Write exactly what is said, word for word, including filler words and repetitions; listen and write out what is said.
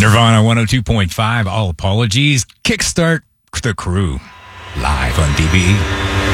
Nirvana one oh two point five. All apologies. Kickstart the Crew. Live on D B E.